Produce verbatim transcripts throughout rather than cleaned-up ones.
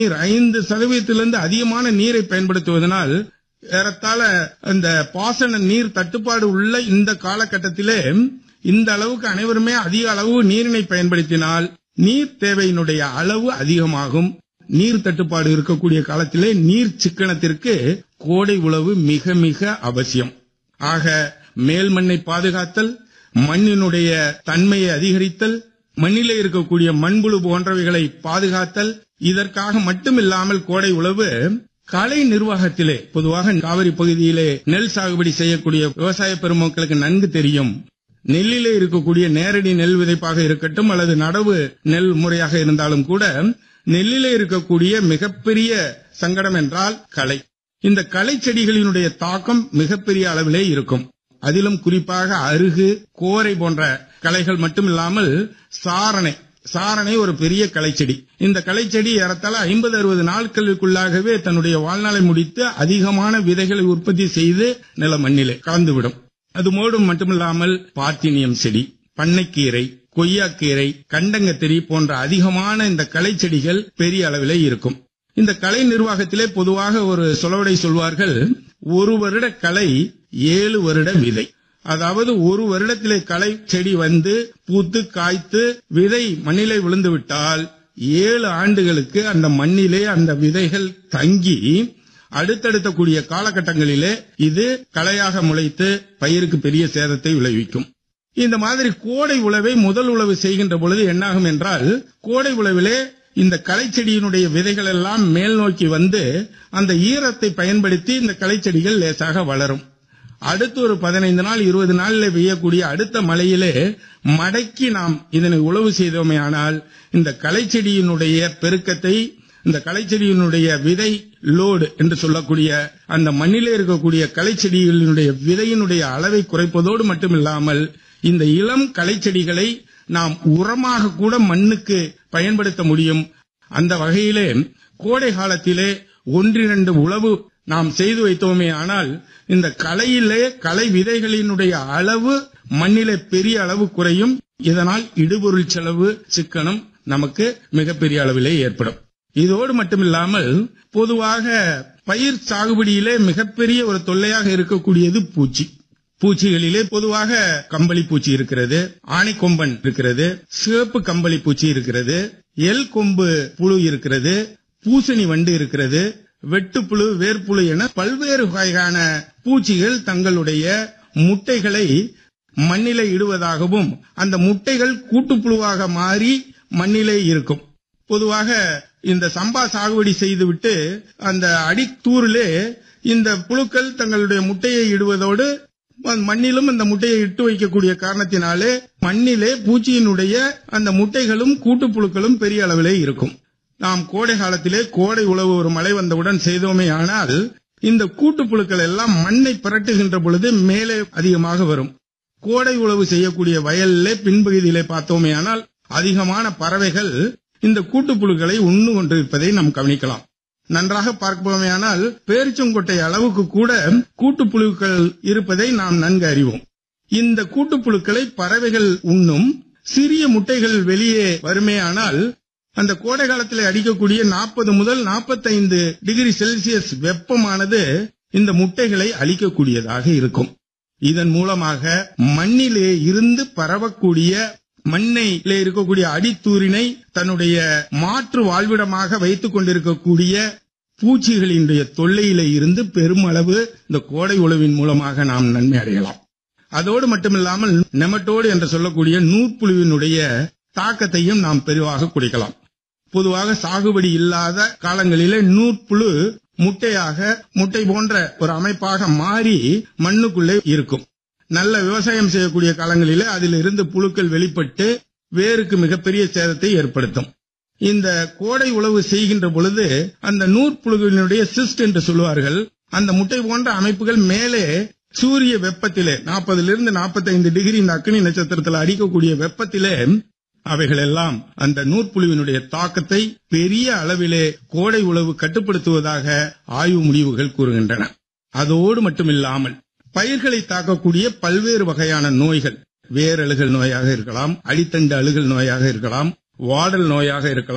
நீர் ஐந்து சதவீதத்திலிருந்து அதிகமான நீரை பயன்படுத்துவதனால் ஏறத்தாழ இந்த பாசன நீர் தட்டுப்பாடு உள்ள இந்த காலகட்டத்திலே இந்த அளவுக்கு அனைவருமே அதிக அளவு நீரினை பயன்படுத்தினால் நீர் தேவையினுடைய அளவு அதிகமாகும். நீர் தட்டுப்பாடு இருக்கக்கூடிய காலத்திலே நீர் சிக்கனத்திற்கு கோடை உழவு மிக மிக அவசியம். ஆக மேல் மண்ணை பாதுகாத்தல், மண்ணினுடைய தன்மையை அதிகரித்தல், மண்ணிலே இருக்கக்கூடிய மண்புழு போன்றவைகளை பாதுகாத்தல், இதற்காக மட்டுமில்லாமல் கோடை உழவு கலை நிர்வாகத்திலே பொதுவாக காவிரி பகுதியிலே நெல் சாகுபடி செய்யக்கூடிய விவசாய பெருமக்களுக்கு நன்கு தெரியும். நெல்லிலே இருக்கக்கூடிய நேரடி நெல் விதைப்பாக இருக்கட்டும் அல்லது நடவு நெல் முறையாக இருந்தாலும் கூட நெல்லிலே இருக்கக்கூடிய மிகப்பெரிய சங்கடம் என்றால் களை. இந்த களை செடிகளினுடைய தாக்கம் மிகப்பெரிய அளவிலே இருக்கும். அதிலும் குறிப்பாக அருகு, கோரை போன்ற களைகள் மட்டுமில்லாமல் சாரணை சாரணை ஒரு பெரிய களைச்செடி. இந்த களைச்செடி ஏறத்தாழ ஐம்பது அறுபது நாட்களுக்குள்ளாகவே தன்னுடைய வாழ்நாளை முடித்து அதிகமான விதைகளை உற்பத்தி செய்து நில மண்ணிலே கலந்துவிடும். அதுமோடு மட்டுமில்லாமல் பார்த்தீனியம் செடி, பண்ணைக்கீரை, கொய்யாக்கீரை, கண்டங்கத்திரி போன்ற அதிகமான இந்த களை செடிகள் பெரிய அளவிலே இருக்கும். இந்த கலை நிர்வாகத்திலே பொதுவாக ஒரு சொலவடை சொல்வார்கள், ஒரு வருட களை ஏழு வருட விதை. அதாவது ஒரு வருடத்திலே களை செடி வந்து பூத்து காய்த்து விதை மண்ணிலே விழுந்து விட்டால் ஏழு ஆண்டுகளுக்கு அந்த மண்ணிலே அந்த விதைகள் தங்கி அடுத்தடுத்த கூடிய காலகட்டங்களிலே இது களையாக முளைத்து பயிருக்கு பெரிய சேதத்தை விளைவிக்கும். இந்த மாதிரி கோடை உழவை முதல் உழவு செய்கின்ற பொழுது என்னாகும் என்றால், கோடை உழவிலே இந்த களைச்செடியினுடைய விதைகள் எல்லாம் மேல் நோக்கி வந்து அந்த ஈரத்தை பயன்படுத்தி இந்த களைச்செடிகள் லேசாக வளரும். அடுத்து ஒரு பதினைந்து நாள் இருபது நாளில் பெய்யக்கூடிய அடுத்த மழையிலே மடக்கி நாம் இதனை உழவு செய்தோமே ஆனால் இந்த களைச்செடியினுடைய பெருக்கத்தை, இந்த களைச்செடியினுடைய விதை லோடு என்று சொல்லக்கூடிய அந்த மண்ணிலே இருக்கக்கூடிய களைச்செடிகளினுடைய விதையினுடைய அளவை குறைப்பதோடு மட்டுமில்லாமல் இந்த இளம் களைச்செடிகளை நாம் உரமாக கூட மண்ணுக்கு பயன்படுத்த முடியும். அந்த வகையிலே கோடை காலத்திலே ஒன்றிரண்டு உழவு நாம் செய்து வைத்தோமே ஆனால் இந்த களையிலே களை விதைகளினுடைய அளவு மண்ணிலே பெரிய அளவு குறையும். இதனால் இடுபொருள் செலவு சிக்கனம் நமக்கு மிகப்பெரிய அளவிலே ஏற்படும். இதோடு மட்டுமில்லாமல் பொதுவாக பயிர் சாகுபடியிலே மிகப்பெரிய ஒரு தொல்லையாக இருக்கக்கூடியது பூச்சி. பூச்சிகளிலே பொதுவாக கம்பளி பூச்சி இருக்கிறது, ஆனைக்கொம்பன் இருக்கிறது, சிவப்பு கம்பளி பூச்சி இருக்கிறது, எல் கொம்பு புழு இருக்கிறது, பூசணி வண்டு இருக்கிறது, வெட்டுப்புழு, வேர்ப்புழு என பல்வேறு வகையான பூச்சிகள் தங்களுடைய முட்டைகளை மண்ணிலே இடுவதாகவும் அந்த முட்டைகள் கூட்டுப்புழுவாக மாறி மண்ணிலே இருக்கும். பொதுவாக இந்த சம்பா சாகுபடி செய்துவிட்டு அந்த அடித்தூரிலே இந்த புழுக்கள் தங்களுடைய முட்டையை இடுவதோடு மண்ணிலும் அந்த முட்டையை இட்டு வைக்கக்கூடிய காரணத்தினாலே மண்ணிலே பூச்சியினுடைய அந்த முட்டைகளும் கூட்டுப்புழுக்களும் பெரிய அளவிலே இருக்கும். நாம் கோடை காலத்திலே கோடை உழவு ஒரு மழை வந்தவுடன் செய்தோமே ஆனால் இந்த கூட்டுப்புழுக்கள் எல்லாம் மண்ணை பிரட்டுகின்ற பொழுது மேலே அதிகமாக வரும். கோடை உழவு செய்யக்கூடிய வயலிலே பின்பகுதியிலே பார்த்தோமே ஆனால் அதிகமான பறவைகள் இந்த கூட்டுப்புழுக்களை உண்ணு கொண்டிருப்பதை நாம் கவனிக்கலாம். நன்றாக பார்ப்போமேயானால் பேரிச்சங்கொட்டை அளவுக்கு கூட கூட்டுப்புழுக்கள் இருப்பதை நாம் நன்கு அறிவோம். இந்த கூட்டுப்புழுக்களை பறவைகள் உண்ணும். சிறிய முட்டைகள் வெளியே வருமேயானால் அந்த கோடை காலத்தில் அடிக்கக்கூடிய நாற்பது முதல் நாற்பத்தைந்து டிகிரி செல்சியஸ் வெப்பமானது இந்த முட்டைகளை அழிக்கக்கூடியதாக இருக்கும். இதன் மூலமாக மண்ணிலே இருந்து பரவக்கூடிய மண்ணிலே இருக்கக்கூடிய அடித்தூரினை தன்னுடைய மாற்று வாழ்விடமாக வைத்துக் கொண்டிருக்கக்கூடிய பூச்சிகளினுடைய தொல்லையிலே இருந்து பெருமளவு இந்த கோடை உழவின் மூலமாக நாம் நன்மை அடையலாம். அதோடு மட்டுமில்லாமல் நெமட்டோடு என்று சொல்லக்கூடிய நூற்புழுவினுடைய தாக்கத்தையும் நாம் பெரிவாக குறைக்கலாம். பொதுவாக சாகுபடி இல்லாத காலங்களிலே நூற்புழு முட்டையாக முட்டை போன்ற ஒரு அமைப்பாக மாறி மண்ணுக்குள்ளே இருக்கும். நல்ல விவசாயம் செய்யக்கூடிய காலங்களிலே அதிலிருந்து புழுக்கள் வெளிப்பட்டு வேருக்கு மிகப்பெரிய சேதத்தை ஏற்படுத்தும். இந்த கோடை உழவு செய்கின்ற பொழுது அந்த நூற்புழுவினுடைய சிஸ்ட் என்று சொல்லுவார்கள், அந்த முட்டை போன்ற அமைப்புகள் மேலே சூரிய வெப்பத்திலே நாற்பதிலிருந்து நாற்பத்தைந்து டிகிரி இந்த அக்னி நட்சத்திரத்தில் அடிக்கக்கூடிய வெப்பத்திலே அவைகள் எல்லாம் அந்த நூற்புழுவினுடைய தாக்கத்தை பெரிய அளவிலே கோடை உழவு கட்டுப்படுத்துவதாக ஆய்வு முடிவுகள் கூறுகின்றன. அதோடு மட்டுமில்லாமல் பயிர்களை தாக்கக்கூடிய பல்வேறு வகையான நோய்கள், வேரழுகல் நோயாக இருக்கலாம், அடித்தண்டு அழுகல் நோயாக இருக்கலாம், வாடல் நோயாக இருக்கலாம்,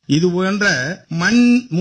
இது போன்ற மண்